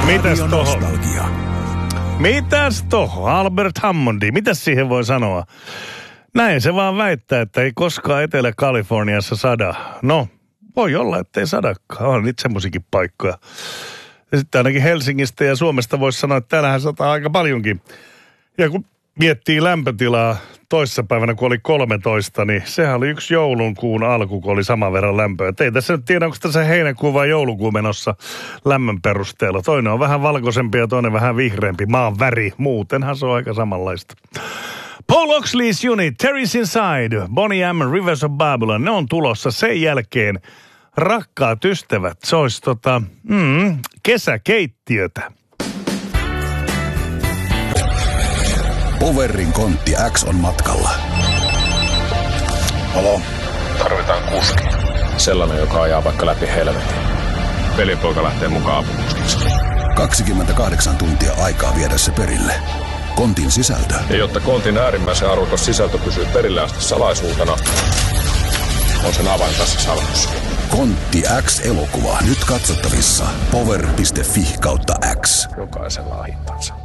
Mitäs toho? Albert Hammondi, mitäs siihen voi sanoa? Näin se vaan väittää, että ei koskaan Etelä-Kaliforniassa sada. No, voi olla, ettei sadakaan. On niitä semmoisiakin paikkoja. Ja sitten ainakin Helsingistä ja Suomesta voisi sanoa, että täällähän sataa aika paljonkin. Ja kun miettii lämpötilaa toissapäivänä, kun oli 13, niin sehän oli yksi joulunkuun alku, kun oli saman verran lämpöä. Et ei tässä nyt tiedä, onko tässä heinäkuu vai joulukuu menossa lämmön perusteella. Toinen on vähän valkoisempi ja toinen vähän vihreämpi. Maan väri, muutenhan se on aika samanlaista. Paul Oxley's Unit, Terry's Inside, Boney M, Rivers of Babylon, ne on tulossa sen jälkeen. Rakkaat ystävät, se olisi kesäkeittiötä. Powerin kontti X on matkalla. Halo, tarvitaan kuski. Sellainen, joka ajaa vaikka läpi helvetin. Velipoika lähtee mukaan apukuskiksi. 28 tuntia aikaa viedä se perille. Kontin sisältö. Ja jotta kontin äärimmäisen arvokas sisältö pysyy perille asti salaisuutena, on sen avain tässä salkussa. Kontti X-elokuva nyt katsottavissa power.fi/X. Jokaisella ahintansa.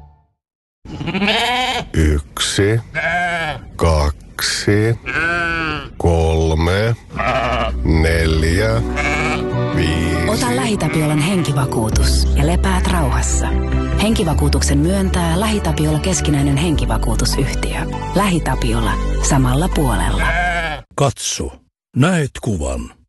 1, 2, 3, 4, 5. Ota LähiTapiolan henkivakuutus ja lepäät rauhassa. Henkivakuutuksen myöntää LähiTapiola keskinäinen henkivakuutusyhtiö. LähiTapiola samalla puolella. Katso, näet kuvan.